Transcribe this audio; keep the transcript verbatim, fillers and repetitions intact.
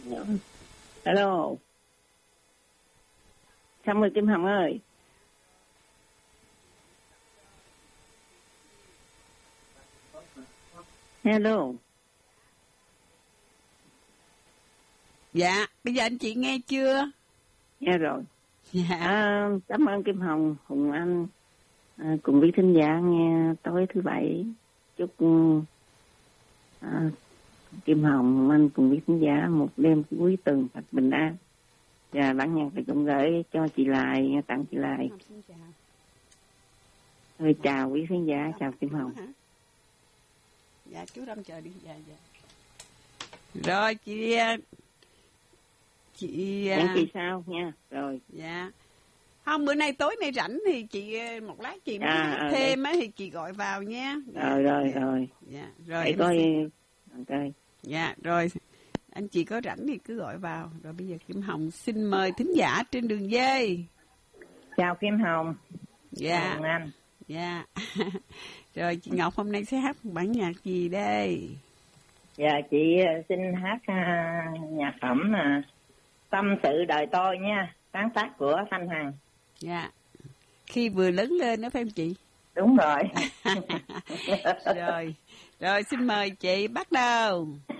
Hello. Xong rồi Kim Hồng ơi. Hello. Dạ, bây giờ anh chị nghe chưa? Nghe rồi. Dạ. À, cảm ơn Kim Hồng, Hùng Anh, à, cùng với thính giả nghe tối thứ bảy. Chúc à, Kim Hồng, Hùng Anh cùng với thính giả một đêm cuối tuần thật bình an. Và bản nhạc thì cũng gửi cho chị Lại, tặng chị Lại. Thôi chào quý khán giả, chào Kim Hồng. Dạ chú Lâm chờ đi. Dạ dạ. Rồi chị chị Dạ chị sao nha. Rồi. Dạ. Không, bữa nay tối nay rảnh thì chị một lát chị muốn à, hát thêm á thì chị gọi vào nha. Rồi dạ, rồi dạ. rồi. Dạ, rồi để em coi xin... ok. Dạ, rồi. Anh chị có rảnh thì cứ gọi vào. Rồi bây giờ Kim Hồng xin mời thính giả trên đường dây. Chào Kim Hồng. Dạ. Chào anh. Dạ. Rồi chị Ngọc hôm nay sẽ hát một bản nhạc gì đây? Dạ chị xin hát uh, nhạc phẩm uh, Tâm sự đời tôi nha, sáng tác của Thanh Hằng. Dạ. Khi vừa lớn lên đó phải không chị? Đúng rồi. Rồi. Rồi xin mời chị bắt đầu.